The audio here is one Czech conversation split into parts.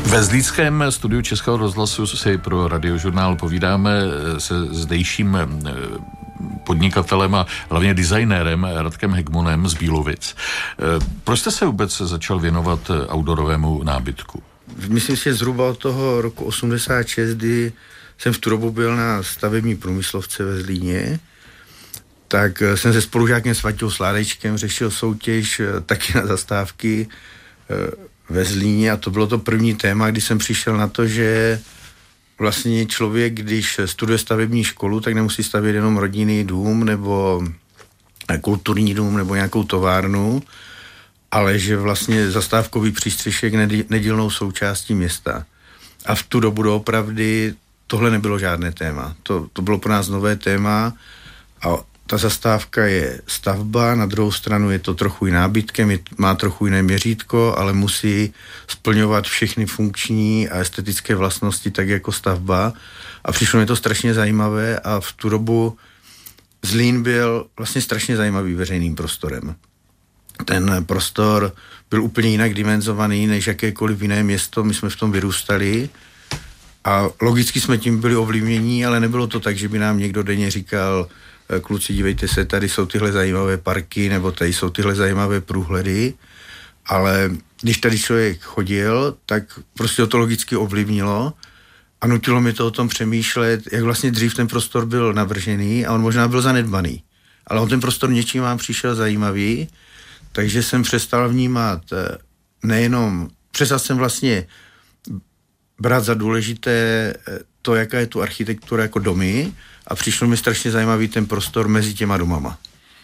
Ve zlínském studiu Českého rozhlasu si pro Radiožurnál povídáme se zdejším podnikatelem a hlavně designérem Radkem Hegmonem z Bílovic. Proč jste se vůbec začal věnovat outdoorovému nábytku? Myslím si, že zhruba od toho roku 86, kdy jsem v tu dobu byl na stavební průmyslovce ve Zlíně, tak jsem se spolužákem s Vaťou Sládečkem řešil soutěž taky na zastávky ve Zlíně a to bylo to první téma, kdy jsem přišel na to, že vlastně člověk, když studuje stavební školu, tak nemusí stavět jenom rodinný dům nebo kulturní dům nebo nějakou továrnu, ale že vlastně zastávkový přístřešek je nedílnou součástí města. A v tu dobu doopravdy tohle nebylo žádné téma. To bylo pro nás nové téma a ta zastávka je stavba, na druhou stranu je to trochu i nábytkem, má trochu jiné měřítko, ale musí splňovat všechny funkční a estetické vlastnosti tak jako stavba. A přišlo mi to strašně zajímavé a v tu dobu Zlín byl vlastně strašně zajímavý veřejným prostorem. Ten prostor byl úplně jinak dimenzovaný než jakékoliv jiné město, my jsme v tom vyrůstali a logicky jsme tím byli ovlivnění, ale nebylo to tak, že by nám někdo denně říkal: kluci, dívejte se, tady jsou tyhle zajímavé parky, nebo tady jsou tyhle zajímavé průhledy, ale když tady člověk chodil, tak prostě ho to logicky ovlivnilo a nutilo mi to o tom přemýšlet, jak vlastně dřív ten prostor byl navržený a on možná byl zanedbaný, ale on ten prostor něčím vám přišel zajímavý, takže jsem přestal vnímat přestal jsem vlastně brát za důležité to, jaká je tu architektura jako domy a přišlo mi strašně zajímavý ten prostor mezi těma domama.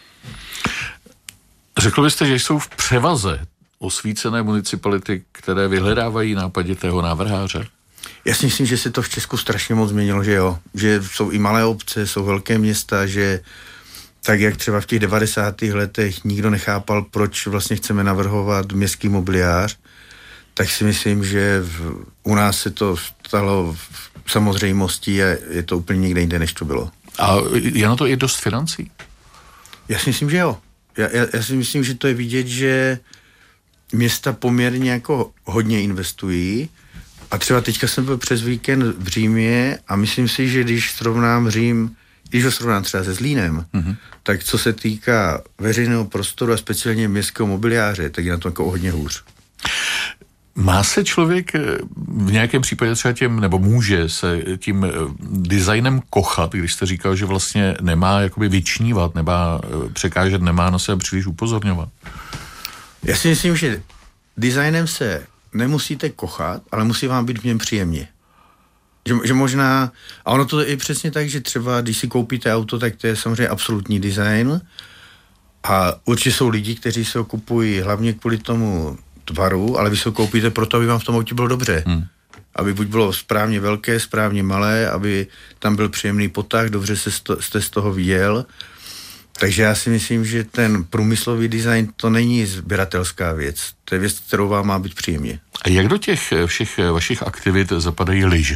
Řekl byste, že jsou v převaze osvícené municipality, které vyhledávají nápaditého návrháře? Já si myslím, že se to v Česku strašně moc změnilo, že jo. Že jsou i malé obce, jsou velké města, že tak jak třeba v těch 90. letech nikdo nechápal, proč vlastně chceme navrhovat městský mobiliář, tak si myslím, že u nás se to stalo samozřejmostí a je to úplně někde jinde, než to bylo. A je na to i dost financí? Já si myslím, že jo. Já si myslím, že to je vidět, že města poměrně jako hodně investují a třeba teďka jsem byl přes víkend v Římě a myslím si, že když srovnám Řím, když ho srovnám třeba se Zlínem, tak co se týká veřejného prostoru a speciálně městského mobiliáře, tak je na to jako hodně hůř. Má se člověk v nějakém případě třeba nebo může se tím designem kochat, když jste říkal, že vlastně nemá jakoby vyčnívat, nemá překážet, nemá na sebe příliš upozorňovat? Já si myslím, že designem se nemusíte kochat, ale musí vám být v něm příjemně. Že možná, a ono to je přesně tak, že třeba když si koupíte auto, tak to je samozřejmě absolutní design a určitě jsou lidi, kteří se ho kupují hlavně kvůli tomu tvaru, ale vy se ho koupíte proto, aby vám v tom autě bylo dobře. Aby buď bylo správně velké, správně malé, aby tam byl příjemný potah, dobře jste z toho viděl. Takže já si myslím, že ten průmyslový design to není sběratelská věc. To je věc, kterou vám má být příjemně. A jak do těch všech vašich aktivit zapadají lyže?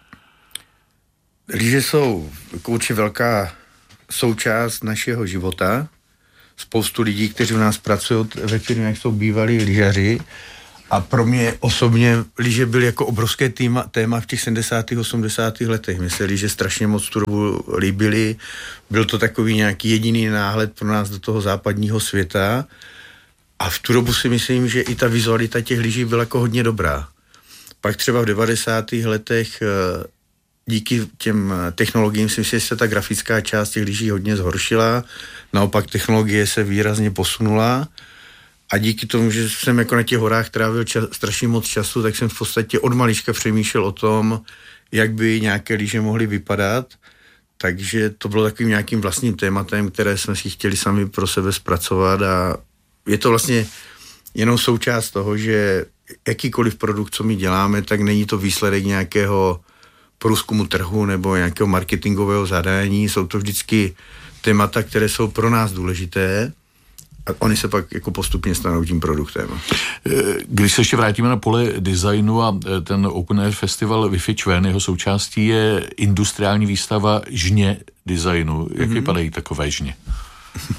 Lyže jsou určitě velká součást našeho života. Spoustu lidí, kteří u nás pracují ve firmě, jsou bývalí lyžaři a pro mě osobně lyže byly jako obrovské téma v těch 70. 80. letech. Mně se lyže strašně moc tu dobu líbily. Byl to takový nějaký jediný náhled pro nás do toho západního světa a v tu dobu si myslím, že i ta vizualita těch lyží byla jako hodně dobrá. Pak třeba v 90. letech díky těm technologiím si myslím, že se ta grafická část těch lyží hodně zhoršila. Naopak technologie se výrazně posunula a díky tomu, že jsem jako na těch horách trávil strašně moc času, tak jsem v podstatě od malička přemýšlel o tom, jak by nějaké lyže mohly vypadat. Takže to bylo takovým nějakým vlastním tématem, které jsme si chtěli sami pro sebe zpracovat a je to vlastně jenom součást toho, že jakýkoliv produkt, co my děláme, tak není to výsledek nějakého průzkumu trhu nebo nějakého marketingového zadání. Jsou to vždycky témata, které jsou pro nás důležité a oni se pak jako postupně stanou tím produktem. Když se ještě vrátíme na pole designu a ten Open Air Festival Wi-Fi Čven, jeho součástí je industriální výstava žně designu. Jak vypadají takové žně?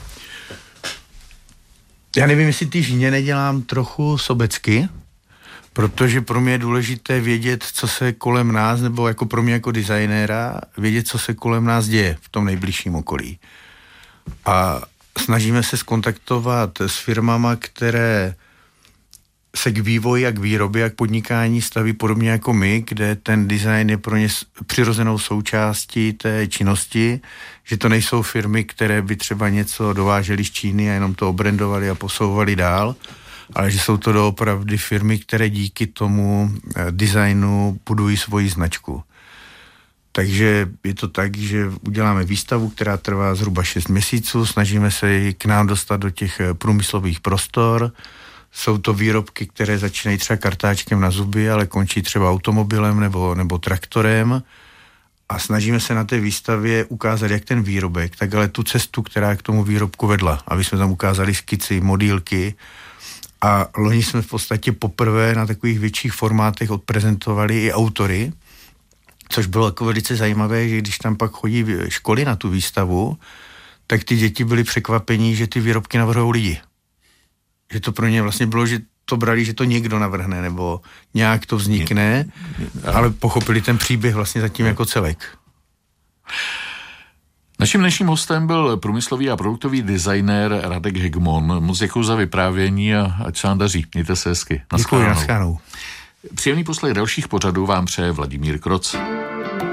Já nevím, jestli ty žně nedělám trochu sobecky, Protože pro mě je důležité vědět, co se kolem nás, nebo jako pro mě jako designéra, vědět, co se kolem nás děje v tom nejbližším okolí. A snažíme se skontaktovat s firmama, které se k vývoji a k výrobě a k podnikání staví podobně jako my, kde ten design je pro ně přirozenou součástí té činnosti, že to nejsou firmy, které by třeba něco dovážely z Číny a jenom to obrandovali a posouvali dál, ale že jsou to doopravdy firmy, které díky tomu designu budují svoji značku. Takže je to tak, že uděláme výstavu, která trvá zhruba 6 měsíců, snažíme se ji k nám dostat do těch průmyslových prostor. Jsou to výrobky, které začínají třeba kartáčkem na zuby, ale končí třeba automobilem nebo traktorem. A snažíme se na té výstavě ukázat jak ten výrobek, tak ale tu cestu, která k tomu výrobku vedla. Aby jsme tam ukázali skici, modílky. A loni jsme v podstatě poprvé na takových větších formátech odprezentovali i autory, což bylo jako velice zajímavé, že když tam pak chodí školy na tu výstavu, tak ty děti byly překvapení, že ty výrobky navrhují lidi. Že to pro ně vlastně bylo, že to brali, že to někdo navrhne, nebo nějak to vznikne, ale pochopili ten příběh vlastně zatím jako celek. Naším dnešním hostem byl průmyslový a produktový designér Radek Hegmon. Moc děkuji za vyprávění a ať se vám daří. Mějte se hezky. Děkuji, naschledanou. Příjemný poslech dalších pořadů vám přeje Vladimír Kroc.